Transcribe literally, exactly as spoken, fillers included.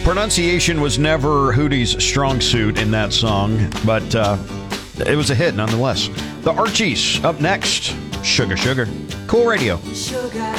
Pronunciation was never Hootie's strong suit in that song, but uh, it was a hit nonetheless. The Archies up next. Sugar Sugar. Cool Radio. Sugar.